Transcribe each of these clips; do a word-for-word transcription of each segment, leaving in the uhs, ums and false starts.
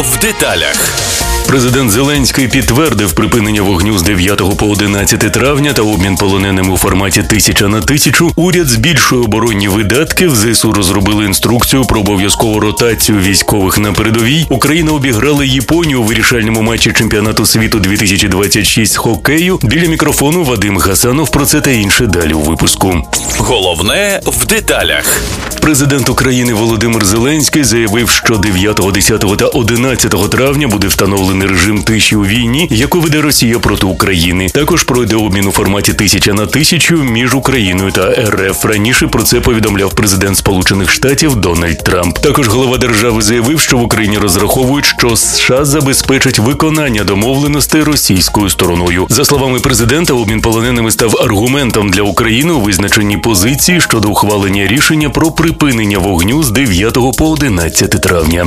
в деталях. Президент Зеленський підтвердив припинення вогню з дев'ятого по одинадцяте травня та обмін полоненими у форматі тисяча на тисячу. Уряд збільшує оборонні видатки. В ЗСУ розробили інструкцію про обов'язкову ротацію військових на передовій. Україна обіграла Японію у вирішальному матчі чемпіонату світу дві тисячі двадцять шість з хокею. Біля мікрофону Вадим Гасанов. Про це та інше далі у випуску. Головне в деталях. Президент України Володимир Зеленський заявив, що дев'ятого, десятого та одинадцятого травня буде встановлений режим тиші у війні, яку веде Росія проти України. Також пройде обмін у форматі тисяча на тисячу між Україною та РФ. Раніше про це повідомляв президент Сполучених Штатів Дональд Трамп. Також голова держави заявив, що в Україні розраховують, що США забезпечать виконання домовленостей російською стороною. За словами президента, обмін полоненими став аргументом для України у визначенні позиції щодо ухвалення рішення про припинення вогню з дев'ятого по одинадцяте травня.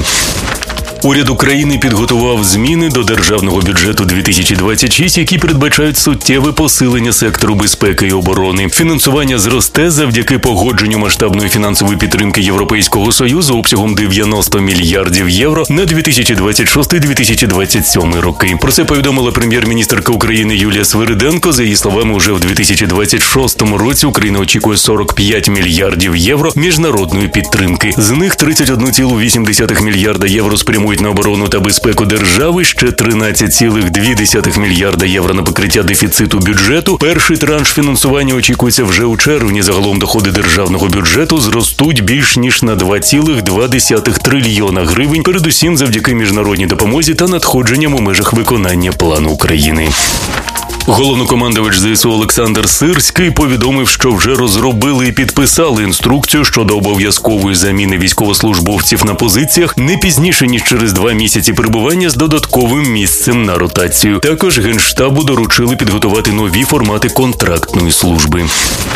Уряд України підготував зміни до державного бюджету дві тисячі двадцять шість, які передбачають суттєве посилення сектору безпеки і оборони. Фінансування зросте завдяки погодженню масштабної фінансової підтримки Європейського Союзу обсягом дев'яносто мільярдів євро на дві тисячі двадцять шостий - дві тисячі двадцять сьомий роки. Про це повідомила прем'єр-міністерка України Юлія Свириденко. За її словами, уже в дві тисячі двадцять шостому році Україна очікує сорок п'ять мільярдів євро міжнародної підтримки. З них тридцять один цілих вісім десятих мільярда євро спрямують на оборону та безпеку держави, ще тринадцять цілих дві десятих мільярда євро на покриття дефіциту бюджету. Перший транш фінансування очікується вже у червні. Загалом доходи державного бюджету зростуть більш ніж на два цілих два десятих трильйона гривень, передусім завдяки міжнародній допомозі та надходженням у межах виконання плану України. Головнокомандувач ЗСУ Олександр Сирський повідомив, що вже розробили і підписали інструкцію щодо обов'язкової заміни військовослужбовців на позиціях не пізніше, ніж через два місяці перебування з додатковим місцем на ротацію. Також Генштабу доручили підготувати нові формати контрактної служби.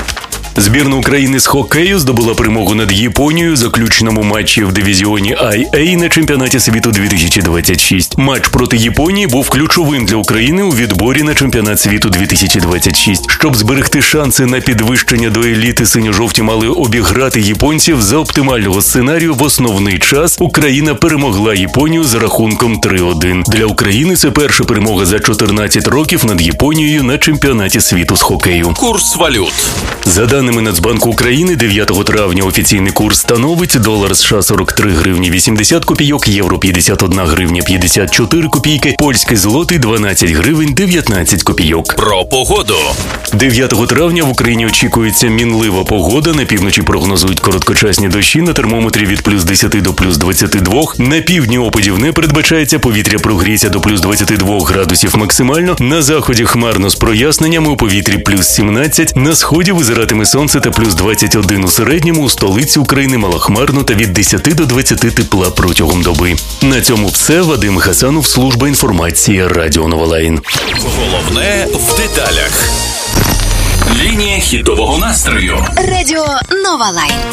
Збірна України з хокею здобула перемогу над Японією у заключному матчі в дивізіоні ай ей на чемпіонаті світу дві тисячі двадцять шість. Матч проти Японії був ключовим для України у відборі на чемпіонат світу дві тисячі двадцять шість. Щоб зберегти шанси на підвищення до еліти, синьо-жовті мали обіграти японців за оптимального сценарію в основний час. Україна перемогла Японію за рахунком три один. Для України це перша перемога за чотирнадцять років над Японією на чемпіонаті світу з хокею. Курс валют. За даними Нацбанку України, дев'ятого травня офіційний курс становить долар США сорок три гривні вісімдесят копійок, євро п'ятдесят одна гривня п'ятдесят чотири копійки, польський злотий дванадцять гривень дев'ятнадцять копійок. Про погоду. дев'ятого травня в Україні очікується мінлива погода. На півночі прогнозують короткочасні дощі, на термометрі від плюс десяти до плюс двадцяти двох. На півдні опадів не передбачається, повітря прогріється до плюс двадцяти двох градусів максимально. На заході хмарно з проясненнями, у повітрі плюс сімнадцять. На сході визиратиме сонце та плюс двадцять один у середньому. У столиці України малохмарно та від десяти до двадцяти тепла протягом доби. На цьому все. Вадим Гасанов, служба інформації, Радіо Новолайн. Головне в деталях. Лінія хітового настрою. Радіо Новолайн.